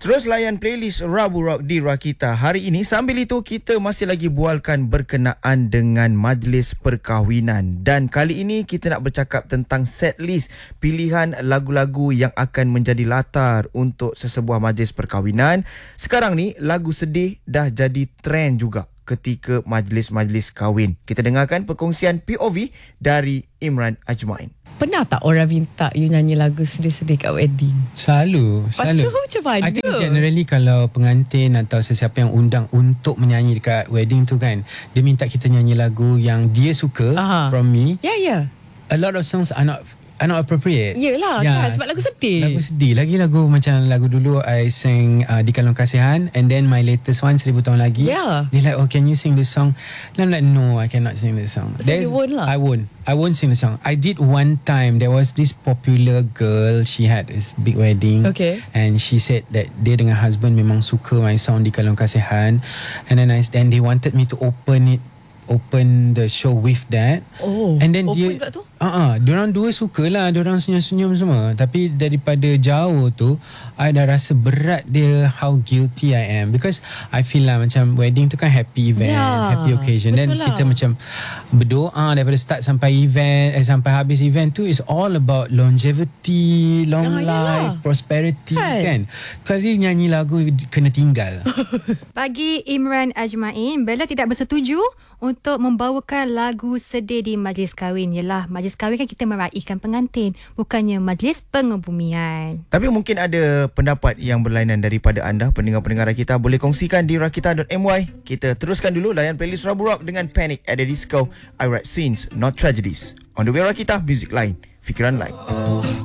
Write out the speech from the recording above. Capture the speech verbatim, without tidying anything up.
Terus layan playlist Rabu Rock di Rakita. Hari ini sambil itu kita masih lagi bualkan berkenaan dengan majlis perkahwinan. Dan kali ini kita nak bercakap tentang set list pilihan lagu-lagu yang akan menjadi latar untuk sesebuah majlis perkahwinan. Sekarang ni lagu sedih dah jadi trend juga ketika majlis-majlis kahwin. Kita dengarkan perkongsian P O V dari Imran Ajmain. Pernah tak orang minta you nyanyi lagu sedih-sedih kat wedding? Selalu, selalu. Lepas tu macam mana? I think generally kalau pengantin atau sesiapa yang undang untuk menyanyi dekat wedding tu kan, dia minta kita nyanyi lagu yang dia suka. Aha. From me. Ya, yeah, ya. Yeah. A lot of songs are not are not appropriate. Yelah, yeah. Kan, sebab lagu sedih. Lagu sedih. Lagi lagu macam lagu dulu I sang uh, Di Kalung Kasihan, and then my latest one Seribu Tahun Lagi. Yeah. They like, oh, can you sing this song? And I'm like, no, I cannot sing this song. So you won't lah? I won't. I won't sing the song. I did one time. There was this popular girl. She had this big wedding. Okay. And she said that dia dengan husband memang suka my song Di Kalung Kasihan. And then I, then they wanted me to open it, open the show with that. Oh, and then open dia, kat tu? Uh-uh, diorang dua sukalah, diorang senyum-senyum semua. Tapi daripada jauh tu, I dah rasa berat dia, how guilty I am. Because I feel lah macam wedding tu kan happy event, yeah, happy occasion. Dan lah. kita macam berdoa daripada start sampai event, eh, sampai habis event tu is all about longevity, long ya, life, yalah. prosperity. Hai. Kan. Kalau nyanyi lagu kena tinggal. Bagi Imran Ajmain, Bella tidak bersetuju untuk membawakan lagu sedih di majlis kahwin. Yalah, majlis kahwin kan kita meraihkan pengantin, bukannya majlis pengebumian. Tapi mungkin ada pendapat yang berlainan daripada anda, pendengar-pendengar kita. Boleh kongsikan di rakita dot my. Kita teruskan dulu layan playlist Rabu Rock dengan Panic at the Disco. I write scenes, not tragedies. On the way Rakita, music lain, fikiran lain.